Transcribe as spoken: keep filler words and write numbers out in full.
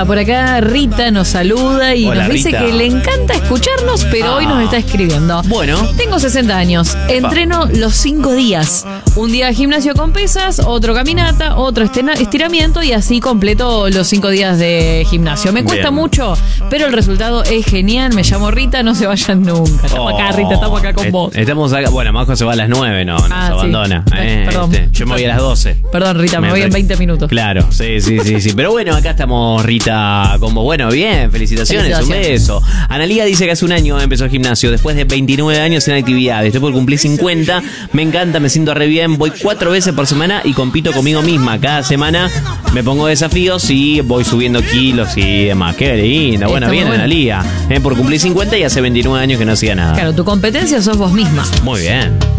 Hola, por acá Rita nos saluda y Hola, nos dice Rita. que le encanta escucharnos, pero Ah. hoy nos está escribiendo. Bueno. Tengo sesenta años, entreno los cinco días. Un día gimnasio con pesas, otro caminata, otro estena- estiramiento y así completo los cinco días de gimnasio. Me cuesta Bien. mucho, pero el resultado es genial. Me llamo Rita, no se vayan nunca. Estamos acá, Rita, estamos acá con Est- vos. Estamos acá. Bueno, Majo se va a las nueve, no, nos Ah, sí. abandona. Ay, eh, perdón. este, yo me voy a las doce. Perdón, Rita, me, Me voy en re- veinte minutos. Claro, sí, sí, sí, sí. Pero bueno, acá estamos, Rita, como bueno, bien, felicitaciones, Felicitaciones. un beso. Analía dice que hace un año empezó el gimnasio, después de veintinueve años en actividad. Estoy por cumplir cincuenta, me encanta, me siento re bien, voy cuatro veces por semana y compito conmigo misma. Cada semana me pongo desafíos y voy subiendo kilos y demás. Qué linda, bueno, Está muy bien, bueno. Analía. Eh, por cumplir cincuenta y hace veintinueve años que no hacía nada. Claro, tu competencia sos vos misma. Muy bien.